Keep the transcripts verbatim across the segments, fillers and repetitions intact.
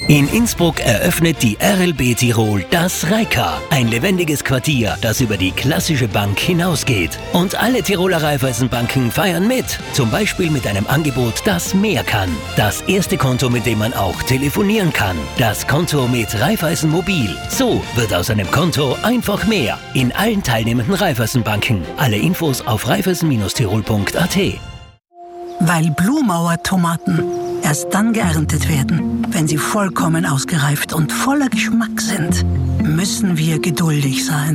In Innsbruck eröffnet die R L B Tirol das Reika, ein lebendiges Quartier, das über die klassische Bank hinausgeht. Und alle Tiroler Raiffeisenbanken feiern mit, zum Beispiel mit einem Angebot, das mehr kann. Das erste Konto, mit dem man auch telefonieren kann. Das Konto mit Raiffeisen Mobil. So wird aus einem Konto einfach mehr. In allen teilnehmenden Raiffeisenbanken. Alle Infos auf raiffeisen tirol punkt a t. Weil Blumauer-Tomaten erst dann geerntet werden, wenn sie vollkommen ausgereift und voller Geschmack sind, müssen wir geduldig sein.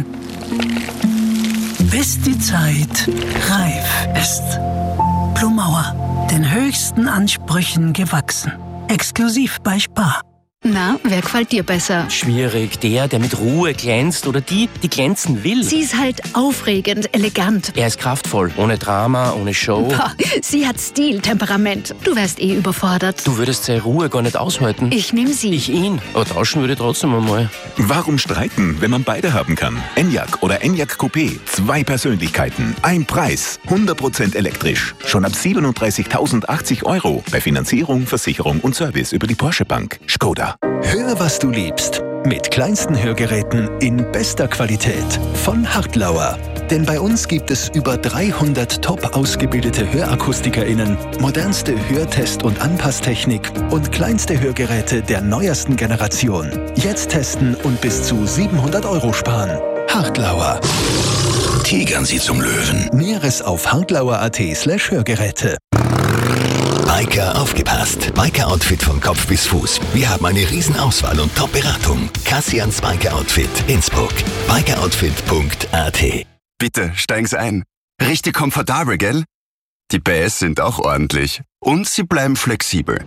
Bis die Zeit reif ist. Blumauer, den höchsten Ansprüchen gewachsen. Exklusiv bei Spar. Na, wer gefällt dir besser? Schwierig. Der, der mit Ruhe glänzt oder die, die glänzen will. Sie ist halt aufregend, elegant. Er ist kraftvoll, ohne Drama, ohne Show. Boah, sie hat Stil, Temperament. Du wärst eh überfordert. Du würdest seine Ruhe gar nicht aushalten. Ich nehm sie. Ich ihn. Aber tauschen würde ich trotzdem einmal. Warum streiten, wenn man beide haben kann? Enyaq oder Enyaq Coupé. Zwei Persönlichkeiten, ein Preis. hundert Prozent elektrisch. Schon ab siebenunddreißigtausendachtzig Euro. Bei Finanzierung, Versicherung und Service über die Porsche Bank. Skoda. Hör, was du liebst. Mit kleinsten Hörgeräten in bester Qualität von Hartlauer. Denn bei uns gibt es über dreihundert top ausgebildete HörakustikerInnen, modernste Hörtest- und Anpasstechnik und kleinste Hörgeräte der neuesten Generation. Jetzt testen und bis zu siebenhundert Euro sparen. Hartlauer. Tigern Sie zum Löwen. Näheres auf hartlauer punkt at slash Hörgeräte. Biker aufgepasst. Biker-Outfit von Kopf bis Fuß. Wir haben eine Riesenauswahl und Top-Beratung. Cassians Biker-Outfit, Innsbruck. biker outfit punkt a t. Bitte, steigen Sie ein. Richtig komfortabel, gell? Die P S sind auch ordentlich. Und sie bleiben flexibel.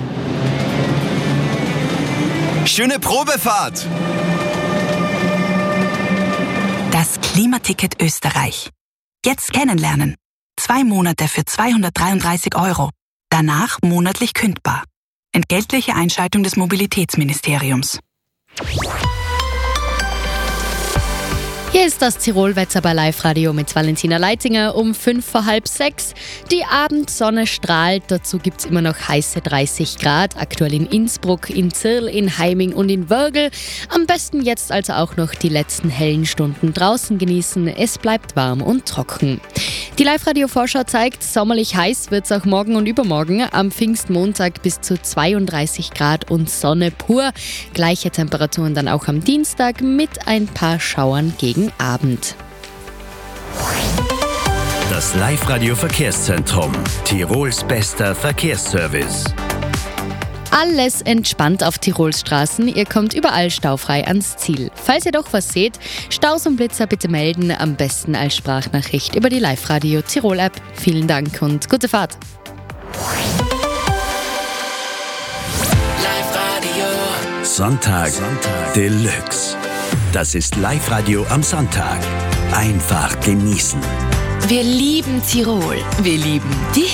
Schöne Probefahrt! Das Klimaticket Österreich. Jetzt kennenlernen. Zwei Monate für zweihundertdreiunddreißig Euro. Danach monatlich kündbar. Entgeltliche Einschaltung des Mobilitätsministeriums. Hier ist das Tirol-Wetter bei Live-Radio mit Valentina Leitinger um fünf vor halb sechs. Die Abendsonne strahlt, dazu gibt es immer noch heiße dreißig Grad, aktuell in Innsbruck, in Zirl, in Heiming und in Wörgl. Am besten jetzt also auch noch die letzten hellen Stunden draußen genießen, es bleibt warm und trocken. Die Live-Radio-Vorschau zeigt, sommerlich heiß wird es auch morgen und übermorgen, am Pfingstmontag bis zu zweiunddreißig Grad und Sonne pur. Gleiche Temperaturen dann auch am Dienstag mit ein paar Schauern gegen Abend. Das Live-Radio-Verkehrszentrum. Tirols bester Verkehrsservice. Alles entspannt auf Tirols Straßen. Ihr kommt überall staufrei ans Ziel. Falls ihr doch was seht, Staus und Blitzer bitte melden. Am besten als Sprachnachricht über die Live-Radio Tirol-App. Vielen Dank und gute Fahrt. Live-Radio Sonntag, Sonntag Deluxe. Das ist Live-Radio am Sonntag. Einfach genießen. Wir lieben Tirol. Wir lieben die